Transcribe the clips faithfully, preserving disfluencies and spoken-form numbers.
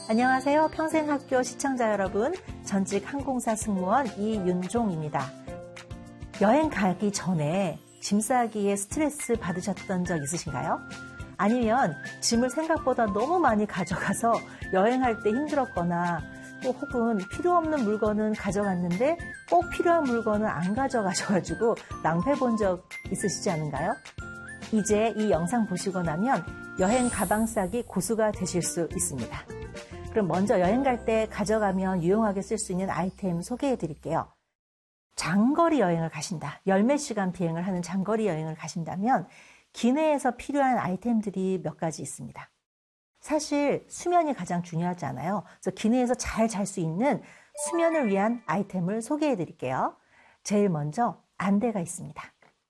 안녕하세요. 평생학교 시청자 여러분, 전직 항공사 승무원 이윤종입니다. 여행 가기 전에 짐 싸기에 스트레스 받으셨던 적 있으신가요? 아니면 짐을 생각보다 너무 많이 가져가서 여행할 때 힘들었거나 또 혹은 필요 없는 물건은 가져갔는데 꼭 필요한 물건은 안 가져가셔가지고 낭패 본 적 있으시지 않은가요? 이제 이 영상 보시고 나면 여행 가방 싸기 고수가 되실 수 있습니다. 그럼 먼저 여행 갈 때 가져가면 유용하게 쓸 수 있는 아이템 소개해 드릴게요. 장거리 여행을 가신다. 열몇 시간 비행을 하는 장거리 여행을 가신다면 기내에서 필요한 아이템들이 몇 가지 있습니다. 사실 수면이 가장 중요하지 않아요. 그래서 기내에서 잘 잘 수 있는 수면을 위한 아이템을 소개해 드릴게요. 제일 먼저 안대가 있습니다.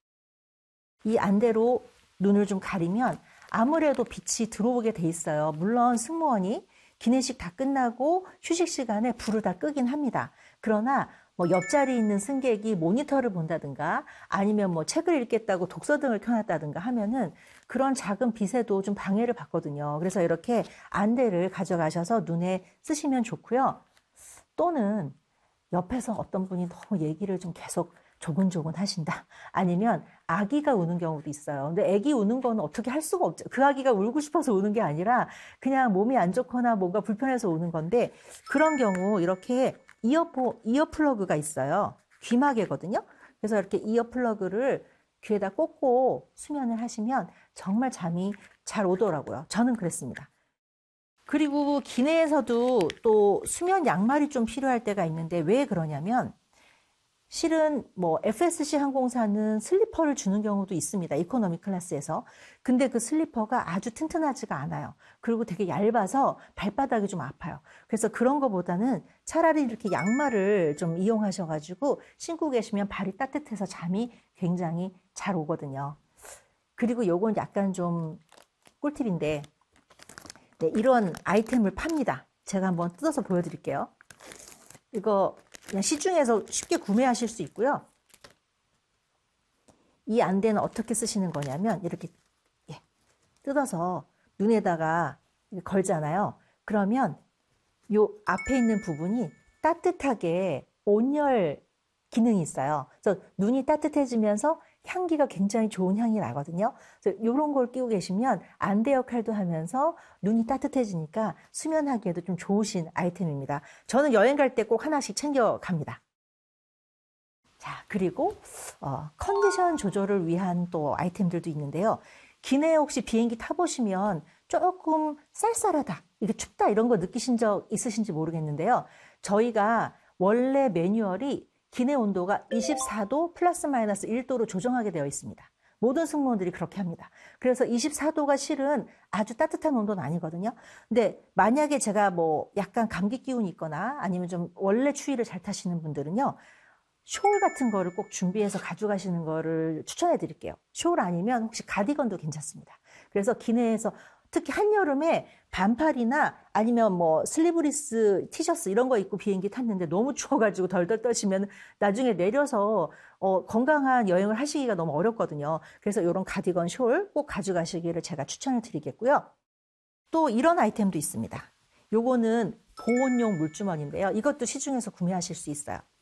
이 안대로 눈을 좀 가리면 아무래도 빛이 들어오게 돼 있어요. 물론 승무원이 기내식 다 끝나고 휴식 시간에 불을 다 끄긴 합니다. 그러나 뭐 옆자리에 있는 승객이 모니터를 본다든가 아니면 뭐 책을 읽겠다고 독서등을 켜놨다든가 하면은 그런 작은 빛에도 좀 방해를 받거든요. 그래서 이렇게 안대를 가져가셔서 눈에 쓰시면 좋고요. 또는 옆에서 어떤 분이 너무 얘기를 좀 계속 조근조근 하신다. 아니면 아기가 우는 경우도 있어요. 근데 아기 우는 거는 어떻게 할 수가 없죠. 그 아기가 울고 싶어서 우는 게 아니라 그냥 몸이 안 좋거나 뭔가 불편해서 우는 건데 그런 경우 이렇게 이어포, 이어플러그가 있어요. 귀마개거든요. 그래서 이렇게 이어플러그를 귀에다 꽂고 수면을 하시면 정말 잠이 잘 오더라고요. 저는 그랬습니다. 그리고 기내에서도 또 수면 양말이 좀 필요할 때가 있는데 왜 그러냐면 실은 뭐 에프에스씨 항공사는 슬리퍼를 주는 경우도 있습니다. 이코노미 클래스에서. 근데 그 슬리퍼가 아주 튼튼하지가 않아요. 그리고 되게 얇아서 발바닥이 좀 아파요. 그래서 그런 거보다는 차라리 이렇게 양말을 좀 이용하셔가지고 신고 계시면 발이 따뜻해서 잠이 굉장히 잘 오거든요. 그리고 요건 약간 좀 꿀팁인데 네, 이런 아이템을 팝니다. 제가 한번 뜯어서 보여드릴게요. 이거 그냥 시중에서 쉽게 구매하실 수 있고요. 이 안대는 어떻게 쓰시는 거냐면 이렇게 예, 뜯어서 눈에다가 걸잖아요. 그러면 요 앞에 있는 부분이 따뜻하게 온열 기능이 있어요. 그래서 눈이 따뜻해지면서 향기가 굉장히 좋은 향이 나거든요. 그래서 이런 걸 끼고 계시면 안대 역할도 하면서 눈이 따뜻해지니까 수면하기에도 좀 좋으신 아이템입니다. 저는 여행 갈 때 꼭 하나씩 챙겨갑니다. 자, 그리고 어, 컨디션 조절을 위한 또 아이템들도 있는데요. 기내에 혹시 비행기 타보시면 조금 쌀쌀하다, 이게 춥다 이런 거 느끼신 적 있으신지 모르겠는데요. 저희가 원래 매뉴얼이 기내 온도가 이십사 도 플러스 마이너스 일 도로 조정하게 되어 있습니다. 모든 승무원들이 그렇게 합니다. 그래서 이십사 도가 실은 아주 따뜻한 온도는 아니거든요. 근데 만약에 제가 뭐 약간 감기 기운이 있거나 아니면 좀 원래 추위를 잘 타시는 분들은요. 숄 같은 거를 꼭 준비해서 가져가시는 거를 추천해 드릴게요. 숄 아니면 혹시 가디건도 괜찮습니다. 그래서 기내에서 특히 한여름에 반팔이나 아니면 뭐 슬리브리스 티셔츠 이런 거 입고 비행기 탔는데 너무 추워가지고 덜덜 떠시면 나중에 내려서 어, 건강한 여행을 하시기가 너무 어렵거든요. 그래서 이런 가디건, 숄 꼭 가져가시기를 제가 추천을 드리겠고요. 또 이런 아이템도 있습니다. 요거는 보온용 물주머니인데요. 이것도 시중에서 구매하실 수 있어요.